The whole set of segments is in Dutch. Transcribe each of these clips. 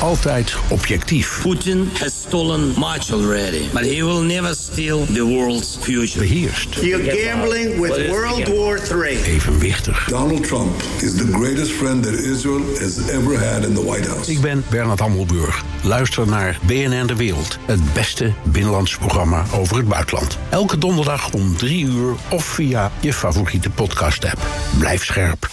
altijd objectief. Putin has stolen much already, but he will never steal the world's future. Beheerst. You're gambling with World War III. Evenwichtig. Donald Trump is the greatest friend that Israel has ever had in the White House. Ik ben Bernard Hammelburg. Luister naar BNR De Wereld. Het beste binnenlandse programma over het buitenland. Elke donderdag om 3 uur of via je favoriete podcast-app. Blijf scherp.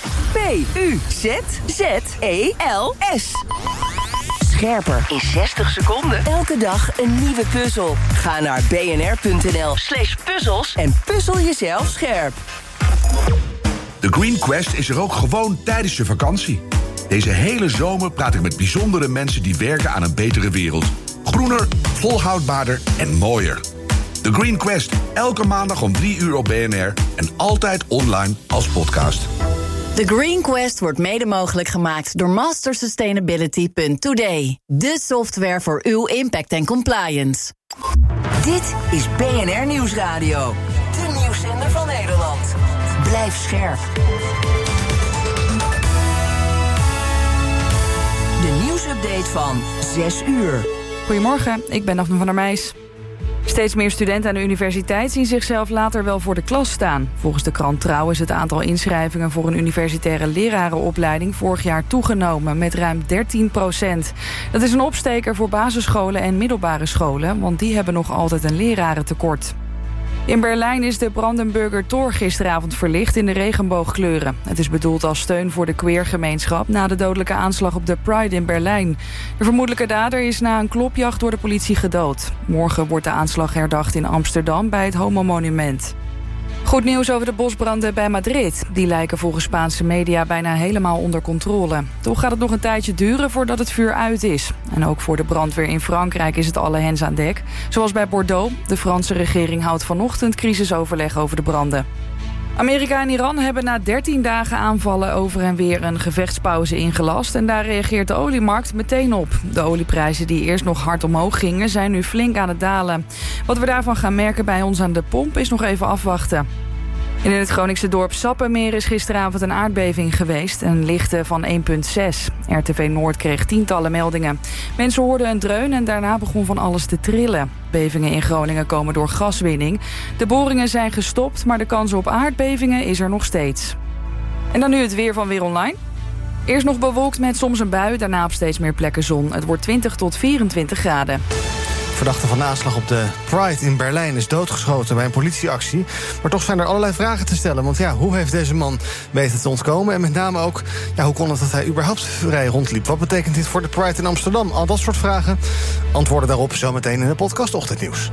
P-U-Z-Z-E-L-S. Scherper in 60 seconden. Elke dag een nieuwe puzzel. Ga naar bnr.nl/puzzels en puzzel jezelf scherp. De Green Quest is er ook gewoon tijdens je vakantie. Deze hele zomer praat ik met bijzondere mensen die werken aan een betere wereld. Groener, volhoudbaarder en mooier. De Green Quest, elke maandag om 3 uur op BNR en altijd online als podcast. The Green Quest wordt mede mogelijk gemaakt door mastersustainability.today. De software voor uw impact en compliance. Dit is BNR Nieuwsradio. De nieuwszender van Nederland. Blijf scherp. De nieuwsupdate van 6 uur. Goedemorgen, ik ben Daphne van der Meijs. Steeds meer studenten aan de universiteit zien zichzelf later wel voor de klas staan. Volgens de krant Trouw is het aantal inschrijvingen voor een universitaire lerarenopleiding vorig jaar toegenomen met ruim 13%. Dat is een opsteker voor basisscholen en middelbare scholen, want die hebben nog altijd een lerarentekort. In Berlijn is de Brandenburger Tor gisteravond verlicht in de regenboogkleuren. Het is bedoeld als steun voor de queergemeenschap na de dodelijke aanslag op de Pride in Berlijn. De vermoedelijke dader is na een klopjacht door de politie gedood. Morgen wordt de aanslag herdacht in Amsterdam bij het Homo-monument. Goed nieuws over de bosbranden bij Madrid. Die lijken volgens Spaanse media bijna helemaal onder controle. Toch gaat het nog een tijdje duren voordat het vuur uit is. En ook voor de brandweer in Frankrijk is het alle hens aan dek. Zoals bij Bordeaux. De Franse regering houdt vanochtend crisisoverleg over de branden. Amerika en Iran hebben na 13 dagen aanvallen over en weer een gevechtspauze ingelast. En daar reageert de oliemarkt meteen op. De olieprijzen die eerst nog hard omhoog gingen zijn nu flink aan het dalen. Wat we daarvan gaan merken bij ons aan de pomp is nog even afwachten. In het Groningse dorp Sappemeer is gisteravond een aardbeving geweest. Een lichte van 1,6. RTV Noord kreeg tientallen meldingen. Mensen hoorden een dreun en daarna begon van alles te trillen. Bevingen in Groningen komen door gaswinning. De boringen zijn gestopt, maar de kans op aardbevingen is er nog steeds. En dan nu het weer van Weer Online. Eerst nog bewolkt met soms een bui, daarna op steeds meer plekken zon. Het wordt 20 tot 24 graden. Verdachte van de aanslag op de Pride in Berlijn is doodgeschoten bij een politieactie. Maar toch zijn er allerlei vragen te stellen. Want ja, hoe heeft deze man weten te ontkomen? En met name ook, ja, hoe kon het dat hij überhaupt vrij rondliep? Wat betekent dit voor de Pride in Amsterdam? Al dat soort vragen. Antwoorden daarop zometeen in de podcast Ochtendnieuws.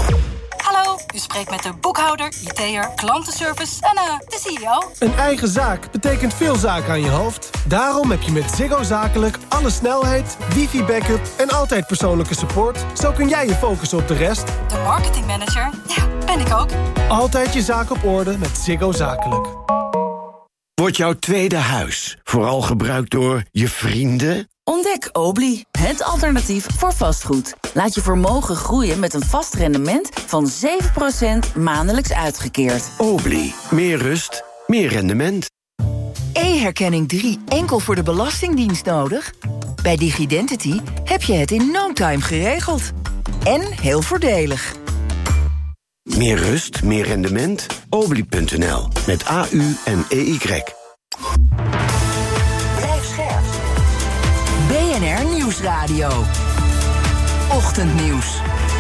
Hallo, u spreekt met de boekhouder, IT'er, klantenservice en de CEO. Een eigen zaak betekent veel zaken aan je hoofd. Daarom heb je met Ziggo Zakelijk alle snelheid, wifi-backup en altijd persoonlijke support. Zo kun jij je focussen op de rest. De marketingmanager, ja, ben ik ook. Altijd je zaak op orde met Ziggo Zakelijk. Wordt jouw tweede huis vooral gebruikt door je vrienden? Ontdek Obli, het alternatief voor vastgoed. Laat je vermogen groeien met een vast rendement van 7% maandelijks uitgekeerd. Obli, meer rust, meer rendement. E-herkenning 3 enkel voor de Belastingdienst nodig? Bij Digidentity heb je het in no time geregeld. En heel voordelig. Meer rust, meer rendement? Obli.nl, met AU en EY. Blijf scherp. BNR Nieuwsradio. Ochtendnieuws.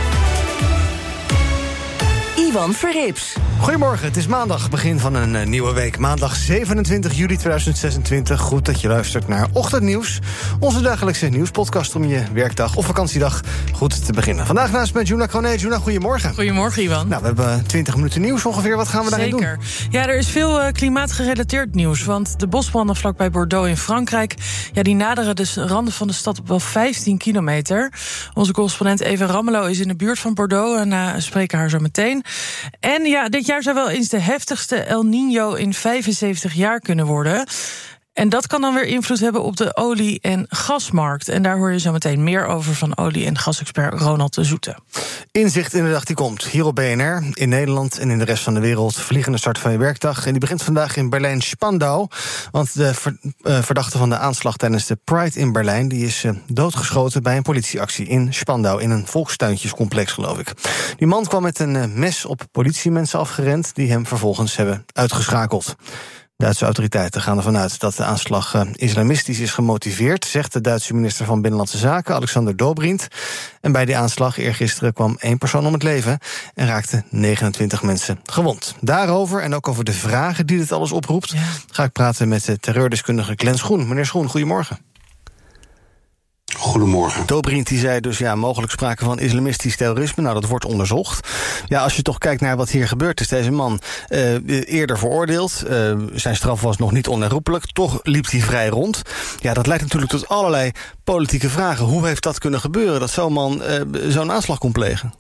Ivan Verrips. Goedemorgen, het is maandag, begin van een nieuwe week. Maandag 27 juli 2026. Goed dat je luistert naar Ochtendnieuws. Onze dagelijkse nieuwspodcast om je werkdag of vakantiedag goed te beginnen. Vandaag naast met Juna Kroné. Juna, goedemorgen. Goedemorgen, Ivan. Nou, we hebben 20 minuten nieuws ongeveer. Wat gaan we daarin doen? Zeker. Ja, er is veel klimaatgerelateerd nieuws. Want de bosbranden vlakbij Bordeaux in Frankrijk, ja, die naderen de randen van de stad op wel 15 kilometer. Onze correspondent Eva Rammelo is in de buurt van Bordeaux en spreken haar zo meteen. En ja, dit jaar zou wel eens de heftigste El Niño in 75 jaar kunnen worden. En dat kan dan weer invloed hebben op de olie- en gasmarkt. En daar hoor je zo meteen meer over van olie- en gasexpert Ronald de Zoete. Inzicht in de dag die komt. Hier op BNR, in Nederland en in de rest van de wereld. Vliegende start van je werkdag. En die begint vandaag in Berlijn-Spandau. Want de verdachte van de aanslag tijdens de Pride in Berlijn... die is doodgeschoten bij een politieactie in Spandau... in een volkstuintjescomplex, geloof ik. Die man kwam met een mes op politiemensen afgerend... die hem vervolgens hebben uitgeschakeld. Duitse autoriteiten gaan ervan uit dat de aanslag islamistisch is gemotiveerd... zegt de Duitse minister van Binnenlandse Zaken, Alexander Dobrindt. En bij die aanslag eergisteren kwam 1 persoon om het leven... en raakten 29 mensen gewond. Daarover en ook over de vragen die dit alles oproept... ga ik praten met de terreurdeskundige Glenn Schoen. Meneer Schoen, goedemorgen. Goedemorgen. Dobrindt die zei dus mogelijk sprake van islamistisch terrorisme. Nou, dat wordt onderzocht. Ja, als je toch kijkt naar wat hier gebeurt, is deze man eerder veroordeeld. Zijn straf was nog niet onherroepelijk. Toch liep hij vrij rond. Ja, dat leidt natuurlijk tot allerlei politieke vragen. Hoe heeft dat kunnen gebeuren, dat zo'n man zo'n aanslag kon plegen?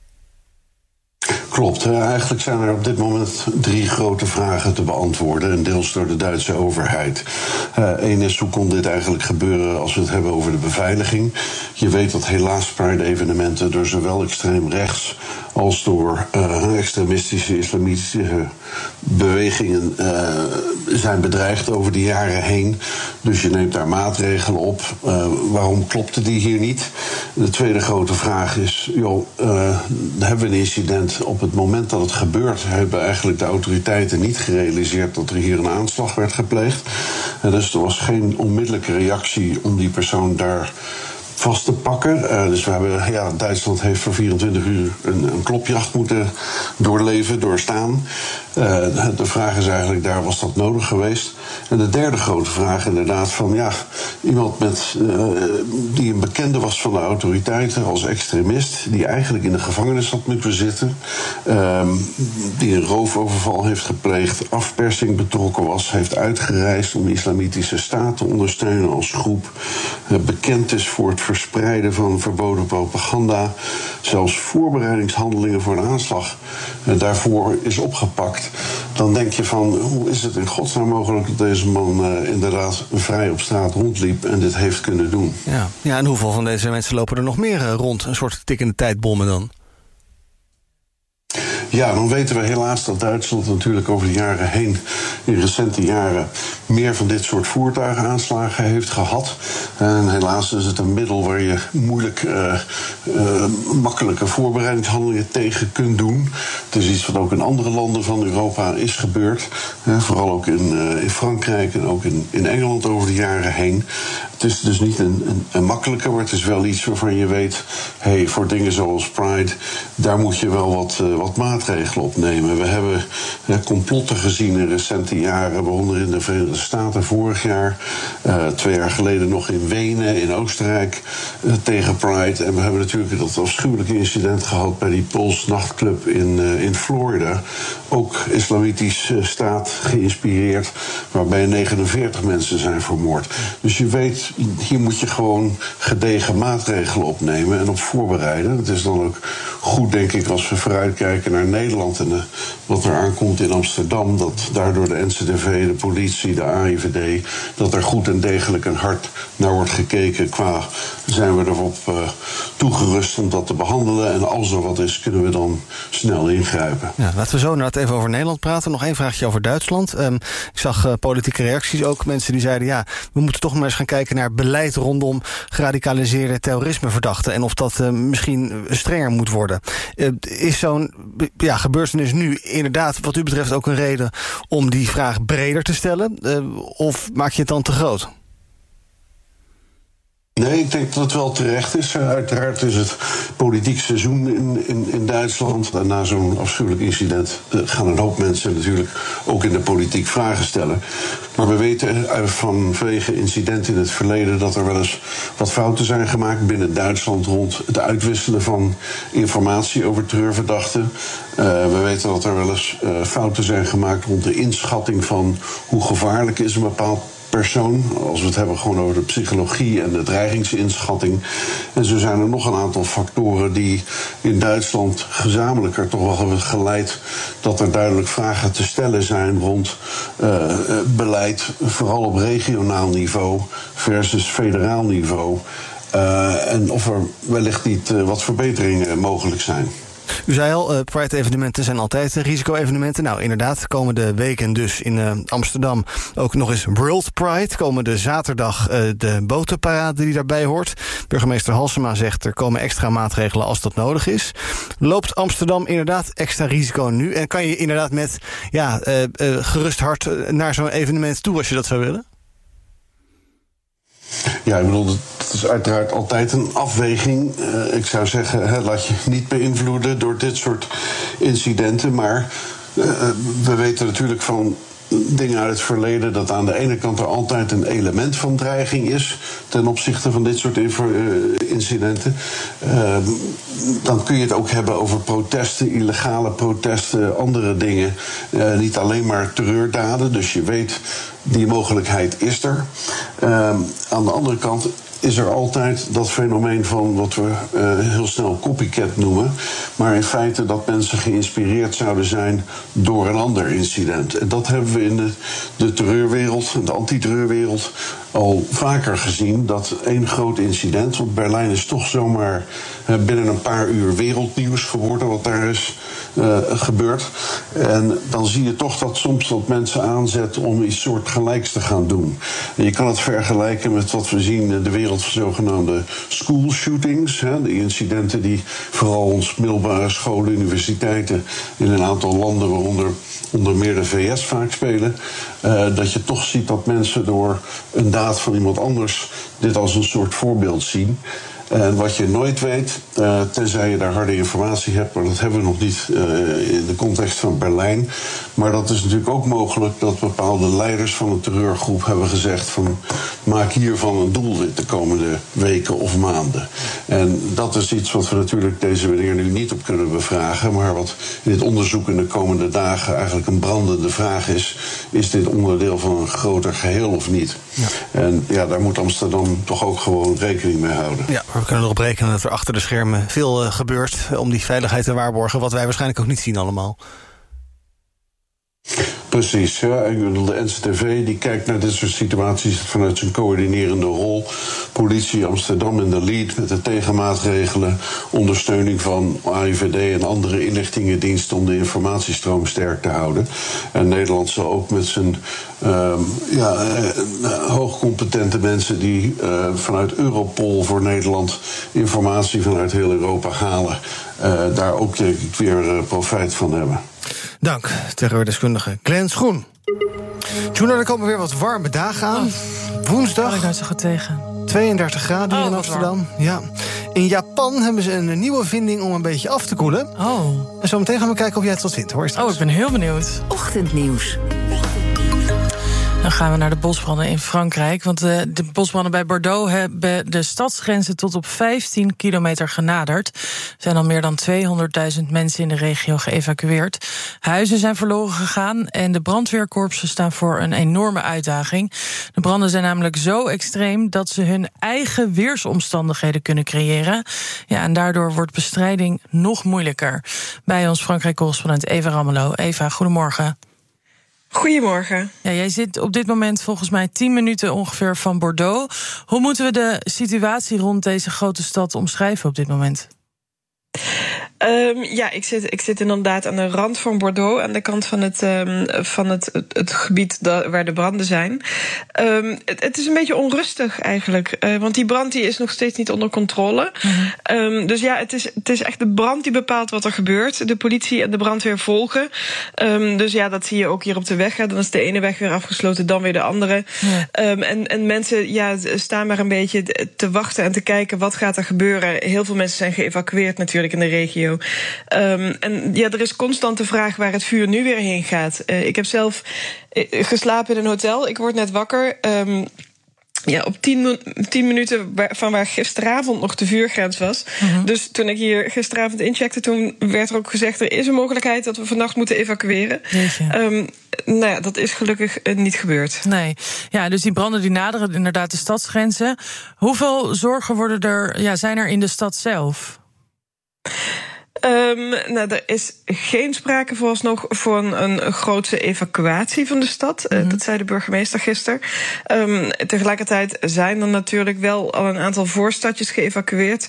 Klopt. Eigenlijk zijn er op dit moment 3 grote vragen te beantwoorden... en deels door de Duitse overheid. Eén is, hoe kon dit eigenlijk gebeuren als we het hebben over de beveiliging? Je weet dat helaas Pride-evenementen door zowel extreem rechts... als door extremistische islamitische bewegingen zijn bedreigd over de jaren heen. Dus je neemt daar maatregelen op. Waarom klopte die hier niet? De tweede grote vraag is, hebben we een incident op het moment dat het gebeurt... hebben eigenlijk de autoriteiten niet gerealiseerd dat er hier een aanslag werd gepleegd. Dus er was geen onmiddellijke reactie om die persoon daar vast te pakken. Dus we hebben, Duitsland heeft voor 24 uur een klopjacht moeten doorstaan. De vraag is eigenlijk, daar was dat nodig geweest? En de derde grote vraag inderdaad van, iemand die een bekende was van de autoriteiten als extremist, die eigenlijk in de gevangenis had moeten zitten, die een roofoverval heeft gepleegd, afpersing betrokken was, heeft uitgereisd om de islamitische staat te ondersteunen als groep, bekend is voor het verspreiden van verboden propaganda, zelfs voorbereidingshandelingen voor een aanslag daarvoor is opgepakt. Dan denk je van, hoe is het in godsnaam mogelijk dat deze man inderdaad vrij op straat rondliep en dit heeft kunnen doen? Ja, en hoeveel van deze mensen lopen er nog meer rond? Een soort tikkende tijdbommen dan? Ja, dan weten we helaas dat Duitsland natuurlijk over de jaren heen, in recente jaren, meer van dit soort voertuigenaanslagen heeft gehad. En helaas is het een middel waar je moeilijk makkelijke voorbereidingshandelingen tegen kunt doen. Het is iets wat ook in andere landen van Europa is gebeurd. Vooral ook in Frankrijk en ook in Engeland over de jaren heen. Het is dus niet een makkelijke, maar het is wel iets waarvan je weet, voor dingen zoals Pride, daar moet je wel wat maatregelen op nemen. We hebben complotten gezien in recente jaren, waaronder in de Verenigde Staten vorig jaar, 2 jaar geleden nog in Wenen, in Oostenrijk, tegen Pride. En we hebben natuurlijk dat afschuwelijke incident gehad bij die Pulse nachtclub in Florida. Ook islamitisch staat geïnspireerd, waarbij 49 mensen zijn vermoord. Dus je weet, hier moet je gewoon gedegen maatregelen opnemen en op voorbereiden. Het is dan ook goed, denk ik, als we vooruitkijken naar Nederland en wat er aankomt in Amsterdam, dat daardoor de NCTV, de politie, de AIVD, dat er goed en degelijk en hard naar wordt gekeken qua zijn we erop toegerust om dat te behandelen. En als er wat is, kunnen we dan snel ingrijpen. Ja, laten we zo inderdaad even over Nederland praten. Nog 1 vraagje over Duitsland. Ik zag politieke reacties ook. Mensen die zeiden, we moeten toch maar eens gaan kijken naar beleid rondom geradicaliseerde terrorismeverdachten. En of dat misschien strenger moet worden. Is zo'n gebeurtenis nu inderdaad wat u betreft ook een reden om die vraag breder te stellen? Of maak je het dan te groot? Nee, ik denk dat het wel terecht is. Uiteraard is het politiek seizoen in Duitsland. En na zo'n afschuwelijk incident gaan een hoop mensen natuurlijk ook in de politiek vragen stellen. Maar we weten vanwege incidenten in het verleden dat er wel eens wat fouten zijn gemaakt binnen Duitsland rond het uitwisselen van informatie over terreurverdachten. We weten dat er wel eens fouten zijn gemaakt rond de inschatting van hoe gevaarlijk is een bepaald persoon, als we het hebben gewoon over de psychologie en de dreigingsinschatting. En zo zijn er nog een aantal factoren die in Duitsland gezamenlijk er toch wel hebben geleid dat er duidelijk vragen te stellen zijn rond beleid, vooral op regionaal niveau versus federaal niveau. En of er wellicht niet wat verbeteringen mogelijk zijn. U zei al, Pride-evenementen zijn altijd risico-evenementen. Nou, inderdaad, komende weken dus in Amsterdam ook nog eens World Pride. Komende zaterdag de botenparade die daarbij hoort. Burgemeester Halsema zegt er komen extra maatregelen als dat nodig is. Loopt Amsterdam inderdaad extra risico nu? En kan je inderdaad met gerust hart naar zo'n evenement toe als je dat zou willen? Ja, ik bedoel, het is uiteraard altijd een afweging. Ik zou zeggen, laat je niet beïnvloeden door dit soort incidenten. Maar we weten natuurlijk van dingen uit het verleden dat aan de ene kant er altijd een element van dreiging is ten opzichte van dit soort incidenten. Dan kun je het ook hebben over protesten, illegale protesten, andere dingen. Niet alleen maar terreurdaden, dus je weet, die mogelijkheid is er. Aan de andere kant is er altijd dat fenomeen van wat we heel snel copycat noemen. Maar in feite dat mensen geïnspireerd zouden zijn door een ander incident. En dat hebben we in de terreurwereld, de antiterreurwereld, al vaker gezien. Dat één groot incident, want Berlijn is toch zomaar binnen een paar uur wereldnieuws geworden wat daar is gebeurd. En dan zie je toch dat soms dat mensen aanzet om iets soortgelijks te gaan doen. En je kan het vergelijken met wat we zien in de wereld van zogenaamde school shootings. De incidenten die vooral ons middelbare scholen, universiteiten in een aantal landen, waaronder onder meer de VS vaak spelen. Dat je toch ziet dat mensen door een daad van iemand anders dit als een soort voorbeeld zien. En wat je nooit weet, tenzij je daar harde informatie hebt, maar dat hebben we nog niet in de context van Berlijn. Maar dat is natuurlijk ook mogelijk dat bepaalde leiders van een terreurgroep hebben gezegd van maak hiervan een doelwit de komende weken of maanden. En dat is iets wat we natuurlijk deze meneer nu niet op kunnen bevragen, maar wat in dit onderzoek in de komende dagen eigenlijk een brandende vraag is. Is dit onderdeel van een groter geheel of niet? Ja. En ja, daar moet Amsterdam toch ook gewoon rekening mee houden. Ja, we kunnen erop rekenen dat er achter de schermen veel gebeurt om die veiligheid te waarborgen, wat wij waarschijnlijk ook niet zien allemaal. Precies, ja. De NCTV die kijkt naar dit soort situaties vanuit zijn coördinerende rol. Politie Amsterdam in de lead met de tegenmaatregelen, ondersteuning van AIVD en andere inlichtingendiensten om de informatiestroom sterk te houden. En Nederland zal ook met zijn hoogcompetente mensen die vanuit Europol voor Nederland informatie vanuit heel Europa halen, daar ook denk ik weer profijt van hebben. Dank, terreurdeskundige Glenn Schoen. Juna, er komen weer wat warme dagen aan. Woensdag. Ik nou zo goed tegen. 32 graden hier in Amsterdam. Ja. In Japan hebben ze een nieuwe vinding om een beetje af te koelen. En zo meteen gaan we kijken of jij het wat vindt, hoor. Ik ben heel benieuwd. Ochtendnieuws. Dan gaan we naar de bosbranden in Frankrijk. Want de bosbranden bij Bordeaux hebben de stadsgrenzen tot op 15 kilometer genaderd. Er zijn al meer dan 200.000 mensen in de regio geëvacueerd. Huizen zijn verloren gegaan en de brandweerkorpsen staan voor een enorme uitdaging. De branden zijn namelijk zo extreem dat ze hun eigen weersomstandigheden kunnen creëren. Ja, en daardoor wordt bestrijding nog moeilijker. Bij ons Frankrijk-correspondent Eva Rammelo. Eva, goedemorgen. Goedemorgen. Ja, jij zit op dit moment volgens mij 10 minuten ongeveer van Bordeaux. Hoe moeten we de situatie rond deze grote stad omschrijven op dit moment? Ik zit inderdaad aan de rand van Bordeaux, aan de kant van het gebied waar de branden zijn. Het is een beetje onrustig eigenlijk, want die brand die is nog steeds niet onder controle. Mm-hmm. Dus ja, het is echt de brand die bepaalt wat er gebeurt. De politie en de brandweer volgen. Dus ja, dat zie je ook hier op de weg. Dan is de ene weg weer afgesloten, dan weer de andere. Ja. En mensen staan maar een beetje te wachten en te kijken wat gaat er gebeuren. Heel veel mensen zijn geëvacueerd natuurlijk in de regio. Er is constant de vraag waar het vuur nu weer heen gaat. Ik heb zelf geslapen in een hotel. Ik word net wakker. Op 10 minuten van waar gisteravond nog de vuurgrens was. Uh-huh. Dus toen ik hier gisteravond incheckte, toen werd er ook gezegd, er is een mogelijkheid dat we vannacht moeten evacueren. Nou ja, dat is gelukkig niet gebeurd. Nee. Ja, dus die branden die naderen inderdaad de stadsgrenzen. Hoeveel zorgen zijn er in de stad zelf? Er is geen sprake vooralsnog voor een grootse evacuatie van de stad. Dat zei de burgemeester gisteren. Tegelijkertijd zijn er natuurlijk wel al een aantal voorstadjes geëvacueerd.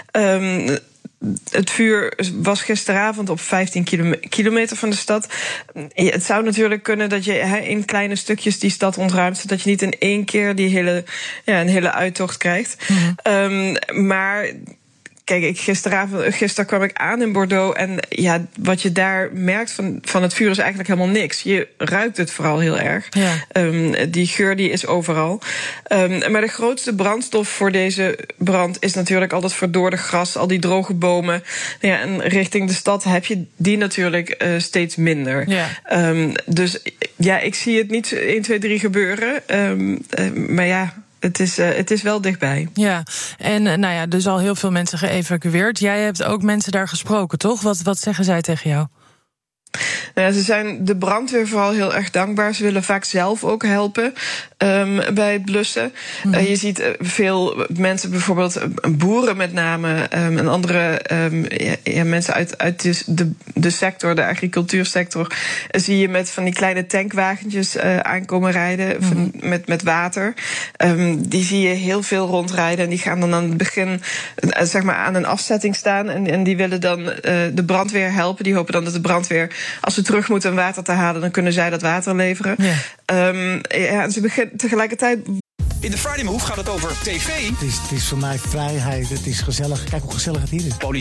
Het vuur was gisteravond op 15 kilometer van de stad. Het zou natuurlijk kunnen dat je in kleine stukjes die stad ontruimt, zodat je niet in één keer een hele uittocht krijgt. Maar kijk, gisteren kwam ik aan in Bordeaux en ja, wat je daar merkt van het vuur is eigenlijk helemaal niks. Je ruikt het vooral heel erg. Ja. Die geur die is overal. Maar de grootste brandstof voor deze brand is natuurlijk al dat verdorde gras, al die droge bomen. Ja, en richting de stad heb je die natuurlijk steeds minder. Ja. Dus ja, ik zie het niet 1, 2, 3 gebeuren. Maar ja, het is wel dichtbij. Ja, en dus al heel veel mensen geëvacueerd. Jij hebt ook mensen daar gesproken, toch? Wat zeggen zij tegen jou? Nou ja, ze zijn de brandweer vooral heel erg dankbaar. Ze willen vaak zelf ook helpen bij het blussen. Je ziet veel mensen, bijvoorbeeld boeren met name, en andere mensen uit de sector, de agricultuursector, zie je met van die kleine tankwagentjes aankomen rijden met water. Die zie je heel veel rondrijden en die gaan dan aan het begin zeg maar aan een afzetting staan en die willen dan de brandweer helpen. Die hopen dan dat de brandweer, als ze terug moeten om water te halen, dan kunnen zij dat water leveren. Ja. En ze beginnen tegelijkertijd. In de Friday Move gaat het over tv. Het is voor mij vrijheid, het is gezellig. Kijk hoe gezellig het hier is.